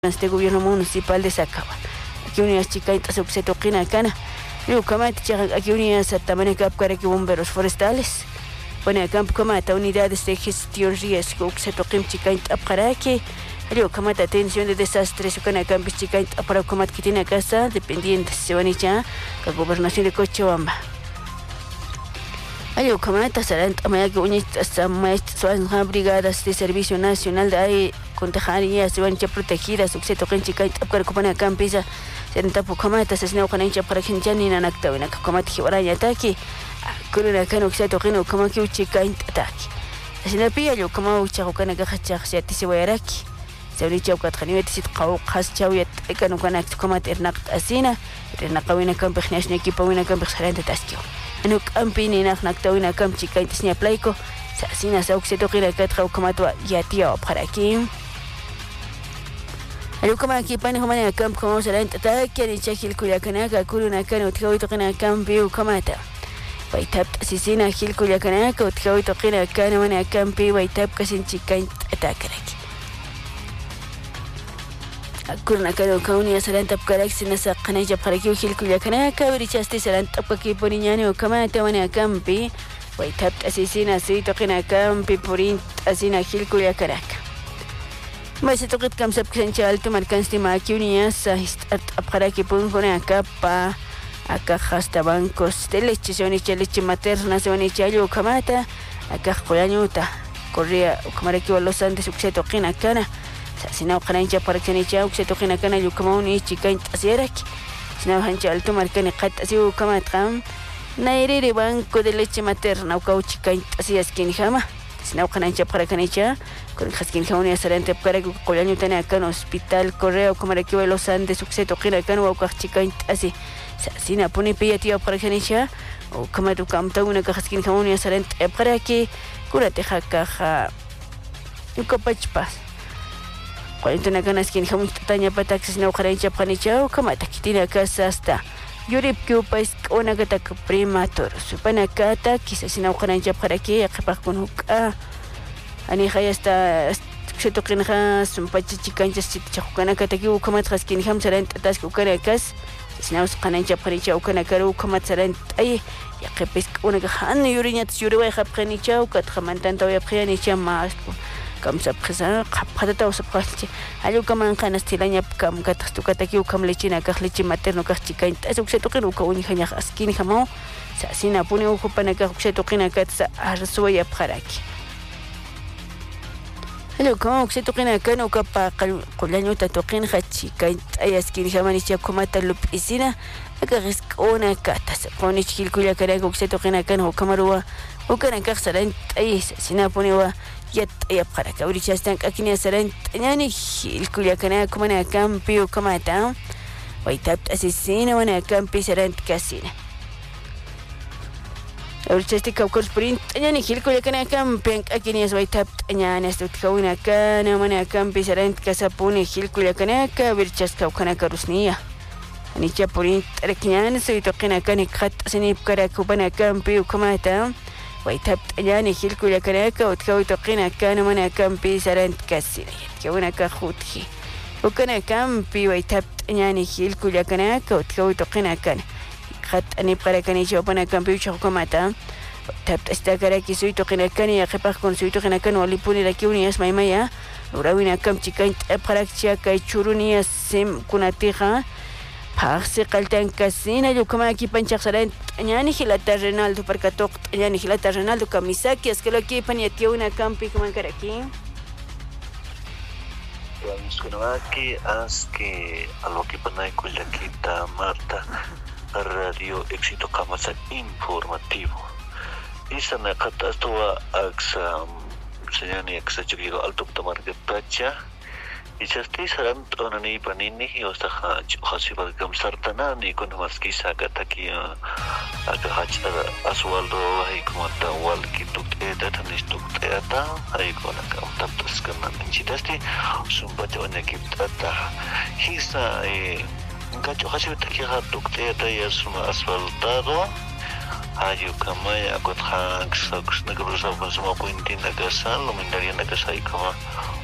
este gobierno municipal de Sacaba. Aquí unidas chicaitas se toquina cana. Luego camate aquí unidas también para que bomberos forestales. Pone a campo camata unidades de gestión riesgo se toquen chicaita para que luego camata atención de desastres o cana campos chicaita para comat que tiene casa dependientes se van a echar la gobernación de Cochabamba. Luego camata serán también que unidas a brigadas de servicio nacional de ahí contagiadas se van a protegidas se toquen chicaita para que pone a campos se tapo camata se no con hincha para que ya ni nanacta una camata que vaya ataque Corona cano que se toquino como que uchica ataque. Así la pilla yo como uchaco cana que hachach se atise guayaraki. Se uricha ukat khaniwet sit qaw khas chawiyat cano cana como ternak asina. Ternaqawina kam pechnash ni equipo wina kam pechsalante taskio. Anu campini nak tawina kam chica intisnia plaiko. Sa asina sa ukse toqina kat qaw como to yatia para aquí. Alu como aquí pane como na kam como salante ataque ni chakil kuyakana ka kuruna cano tkawi toqina kam biu kamata. Baitap asisina Gil Culiacanaka o Tjawi Toquina Cana Mana Campi Baitap Casin Chicain Atacaraki. Akurna Cano Kaunia Sarantap Caraxina Sakanaya Parakiu Gil Culiacanaka, Brichaste Sarantap Kaki Poriñani o Kamata Mana Campi, Baitap asisina Si Toquina Campi Porin Asina Gil Culiacanaka. Mas ito kit kamsap kisancha alto marcansti makiunia sa start up Paraki Pungona Capa. Acá hasta bancos de leche se van a echar leche materna se van a echar yo camata acá colañuta corría o camara que los antes se toquina cana si no canancha para que ni chau se toquina cana yo como un chica intasierac si no hancha alto marca ni cat así o camata naire de banco de leche materna o cauchica intasias quien jama si no canancha para que ni chau con jasquin jauni asarante para que colañuta en acá en hospital correa o camara que los antes se toquina cana o cauchica intasi Sina pone pilla tío para que nisha o como tu camta una caja skin jamonia sarente para que curate caja un copachpas cuando una cana skin jamón tanya pataxis no carancha panicha o como taquitina casa hasta yurip que upais una gata prima toro supana kata quizás no carancha para que acaba con huka ani jaya hasta se toquen has un pachichicancha si chacana kata que como skin jam sarente tas ukarekas Sinaus canancha paricha ukana karu kamatsaran ay yaqipis una gahan yuriñat yuriwa khapqanicha ukat khamantanta yapqanicha mas kamsap khasa khapata usapqalchi ayu kaman kanastilaña kam katastukataki ukamlechina kajlechi materno kajchikain tasuksetuqin ukawni khanya askin khamo sasina puni ukupana kajuksetuqina katsa arsuwa yapqaraki Hello, como que se toquen acá no capa colaño ta toquen hachi kai ayas que jamani cha comata lupisina acá es una cata se pone chil cuya cara que se toquen acá no camarua o cara acá saran ayas sina pone wa ya para que ahorita están aquí ni saran ñani chil cuya cara como na campi o comata waitap asesina wana campi saran casina Ahorita este caucus print ni Gil Culiacana campen aquí ni es baitap ñana este kauna kana mana campi sarant kasapune Gil Culiacana ka virchas kaukana karusnia ani chapurin rekñan soy toqina kani khat sini kara kubana campi ukamata baitap ñani Gil Culiacana ka utkawi toqina kana mana campi sarant kasira kauna ka khutki ukana campi baitap ñani Gil Culiacana ka utkawi toqina kana ani para que ni yo pone campeón chocolate esta cara que soy toquina cani a repar con soy toquina cano ali pone la que unias maimaya urawina cam chica para que kai churunia sem kunatija parse qaltan casina yo como aquí panchar saran ñani gilata Renaldo para que toc ñani gilata Renaldo Kamisaki es que lo que paniatía una campi como cara aquí Aquí as que a lo que panay con la quinta Marta Radio Éxito Kamasa Informativo. Esa nakata estuvo aksa señani aksa chiquigo alto tamarga tacha. Y chasti saran onani panini y hasta hasi bagam sartana ni con más quizá kataki aga hacha aswaldo hay como ta wal kituk eta tanistuk eta hay con la taptas kana chitasti sumbacha onekiptata hisa Gacho hasi taki hatuk eta ya suma asfaltado ayu kamaya akot hang sakus nagrusa pasuma pointin nagasal lumindaria nagasai kama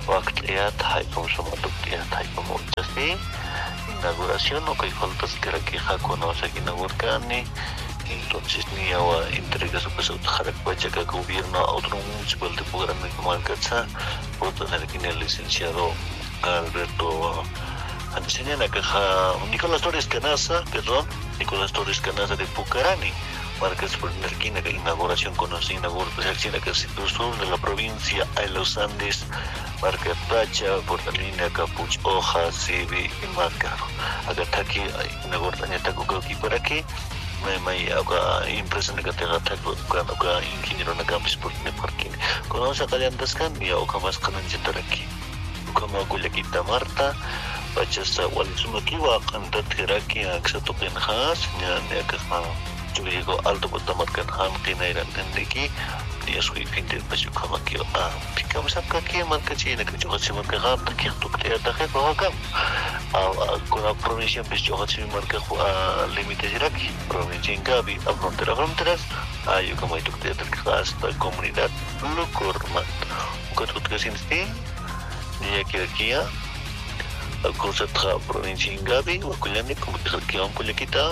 waqt'iyat haypam sumatupt'iyat haypam uchaspi inauguración o que faltas que aquí jacono se inaugurcani. Entonces ni agua entrega su peso jaracuacha que gobierno otro municipal de Pugrana como Alcatza por tener que el licenciado Alberto Anseñana que Nicolás Torres Canasa de Pucarani marcas por tener que inauguración conocida inauguración que se sur de la provincia de los Andes marca Pacha por la línea Capuch Hoja Sibi y Marcaro acá aquí inauguración está aquí por aquí may aga impresa na katera taglo kan aga ingeniero na campus por ne parking kono sa kaliantas kan ya oka mas kanan jitaraki kama gula kita Marta baca sa wal sumakiwa kan tatiraki aksa token khas nya ne ka juga ko alto butamat kan ham kinairan tendiki dia sui pinter baju kama kio pika masak kaki marka china ka juga si marka gam takik tuk te ta khe ko gam kuna provincia bis juga si marka limite jiraki provincia ngabi fronteras ayo kama itu te terkas ta comunidad lukurmat ko tut kasin stin dia kira-kira cosa tra provincia ngabi wakulani como kita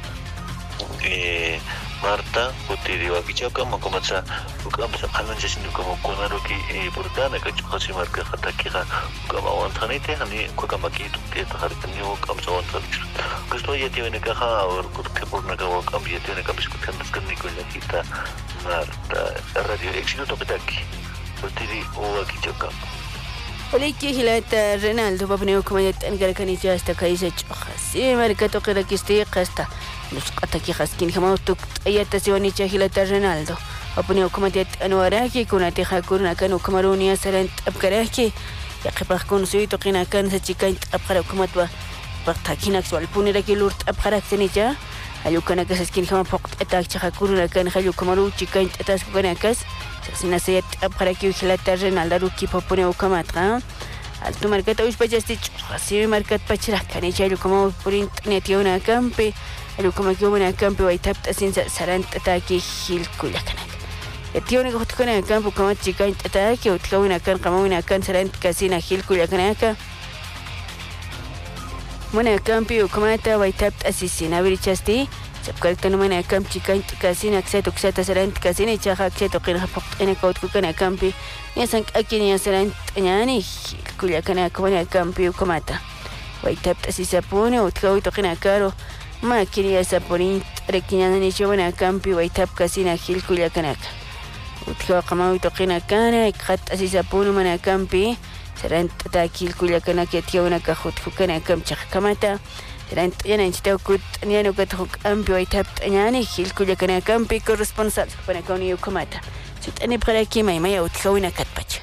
Marta putiri wagi chaka makomatsa ukam sa kanan jasin ukam konaro ki burdana ka chukasi marka khatakira ukam awan thanite hani ukam maki tukte takharkani ukam sa awan thanite gusto yeti wene ka aur kurke purna ka ukam yeti wene ka biskutan taskarni ko kita Marta radio éxito topetaki putiri wagi chaka ولكن هلات رينالدو بابنيو كمانيت أنقر كان يجاست كايزة خاص مركة تقرأ كستي قستا نسقطك خاسكين كما تك أيات سواني هلات رينالدو بابنيو كمانيت أنوراكي كنا تخاكورنا كانوا كمارونيا سلنت أبكراكي يقبل كون سوي تقينا كان ستيكاين أبكرا كماتوا بقتاكينك سوال بوني راكي لورت أبكراك سنيجا هلو كان كاسكين كما فقط أتاك تخاكورنا كان خلو كمارو تيكاين أتاسك كنا كاس سينا سيت أبخركيو خلات رينالدو روكي بابونيو كماترا alto marcat اوش بجاستي خاصي marcat بچرا كاني جالو كما بورين نتيونا كامبي الو كما كيونا كامبي ويتابت اسين سرانت اتاكي هيل كولا كانك يتيونا كنت كنا كامبو كما تشيكاين اتاكي وتكونا كان قمونا كان سرانت كاسينا هيل كولا كانك منا كامبي وكما تا ويتابت اسيسينا بريتشاستي سبكرت نمنا كم تشيكاين كاسينا كساتو كساتا سرانت كاسينا تشاخا كساتو قينها فقط انا كوت كنا كامبي يسانك أكين يا سرانت يعني كل كنا كمان كامبي وكماتا ويتابت أسيسابوني وتكوي تقينا كارو ما كني يا سابوني ركينا نيشونا كامبي ويتاب كاسينا كل كناك وتكوي قماوي تقينا كانا يكخت أسيسابوني منا كامبي سرانت تاكيل كل كناك يتيونا كخوت كنا كم تشخ كماتا سرانت يعني نشتاو كوت يعني وكتخوك أمبي ويتابت يعني كل كنا كامبي كورسبونسال بنا كوني وكماتا أنا بغلاكي ماي وتكوينا كتبتش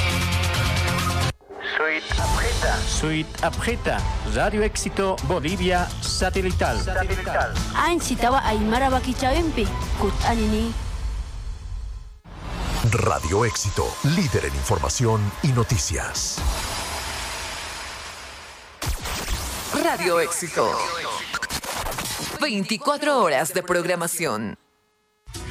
Suite Apreta, Radio Éxito Bolivia Satelital. Ansi tawa ay marabaki chawempe, kut anini. Radio Éxito, líder en información y noticias. Radio Éxito. 24 horas de programación.